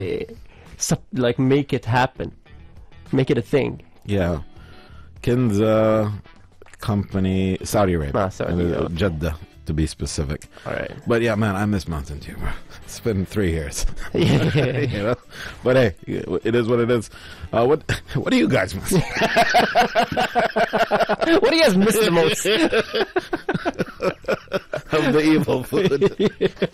like make it happen, make it a thing. Yeah. Kinza company, Saudi Arabia. Saudi, okay. Jeddah, to be specific. All right. But yeah, man, I miss Mountain Dew, bro. It's been 3 years. Yeah. You know? But hey, it is what it is. What do you guys miss? What do you guys miss the most? Of the evil food.